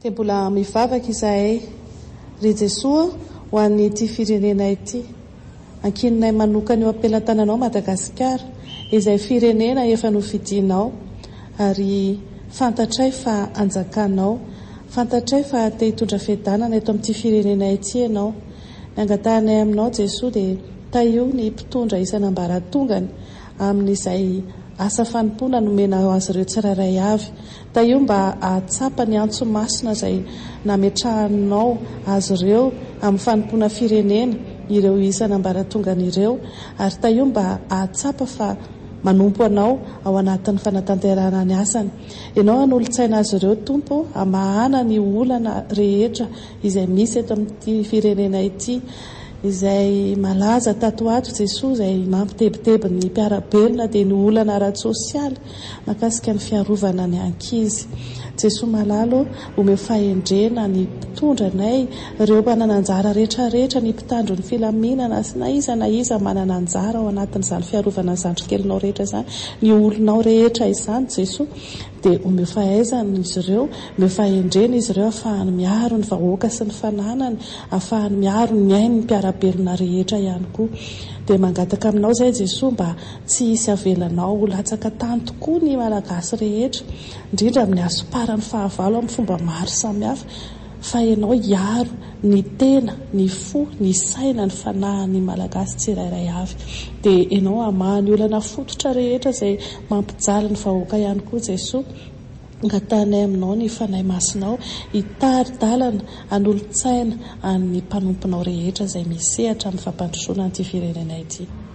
dia mbola mivavaka izahay ry Jesoa ho an'ity firenena ity. Ankininay manokana eo ampelantananao Madagasikara, izay firenena efa nofidinao, ary fantatray fa anjakanao, fantatray fa te hitondra fiadanana eto amin'ity firenena ity ianao. Nangatanay aminao Jesoa dia taio ny mpitondra isan'ambaratongany amin'izay asa fanompoana nomenao azy ireo tsirairay avy. Taio mba ahatsapa ny antso masina izay nametrahanao azy ireo amin'ny fanompoana firenena, ireo isan'ambaratongany ireo, ary taio mba ahatsapa fa manompo anao ao anatin'ny fanatanterahana ny asany. Ianao an'olon-tsaina azy ireo Tompo, amahana ny olana rehetra izay misy eto amin'ity firenena ity, izay malaza tato ato Jesoa, izay mampitebiteby ny mpiarabelona dia ny olana ara-tsosialy makasika ny fiarovana ny ankizy. Jesoa malalo, omeo fahendrena ny mpitondranay, ireo manana anjara rehetrarehetra, ny mpitandro ny filaminana sy na iza manana anjara ao anatin'izany fiarovana ny zandrikelinao rehetra izany, ny olonao rehetra izany Jesoa, dia omeo fahaizana izy ireo, omeo fahendrena izy ireo, ahafahany miaro ny vahoaka sy ny fananany, ahafahany miaro ny ainy ny mpiarabelona rehetra ihany koa. Dia mangataka aminao izay Jesoa mba tsy hisy avelanao ho latsaka tany tokoa ny malagasy rehetra, indrindra amin'ny asoparan'ny fahavalo amin'ny fomba maro samihafa, fa ianao hiaro ny tena, ny fo, ny saina, ny fanahin'ny malagasy tsirairay avy. Dia ianao amahany olana fototra rehetra izay mampijaly ny vahoaka ihany koa Jesoa. Angatanay aminao ny fanahy masinao, hitary-dalana an'olon-tsaina, amin'ny mpanomponao rehetra izay misehatra amin'ny fampandrosoana an'ity firenena ity.